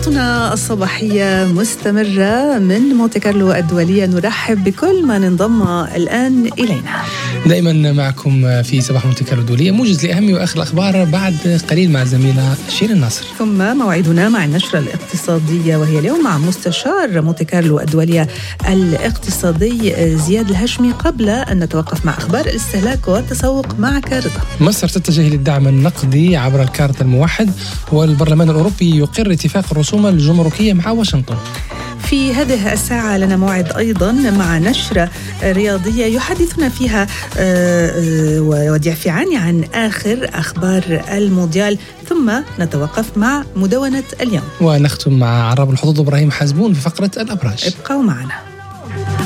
نشرتنا الصباحية مستمرة من مونتي كارلو الدولية. نرحب بكل من انضم الآن إلينا. دائما معكم في صباح مونتي كارلو الدولية، موجز لأهم وآخر الأخبار بعد قليل مع زميلة شيرين ناصر. ثم موعدنا مع النشرة الاقتصادية، وهي اليوم مع مستشار مونتي كارلو الدولية الاقتصادي زياد الهشمي، قبل أن نتوقف مع أخبار الاستهلاك والتسوق معك رضا. مصر تتجه للدعم النقدي عبر الكارت الموحد، والبرلمان الأوروبي يقر اتفاق الرسوم الجمركية مع واشنطن. في هذه الساعة لنا موعد أيضا مع نشرة رياضية يحدثنا فيها وديع فيعاني عن آخر أخبار المونديال، ثم نتوقف مع مدونة اليوم، ونختم مع عرب الحظوظ إبراهيم حزبون في فقرة الأبراج. ابقوا معنا.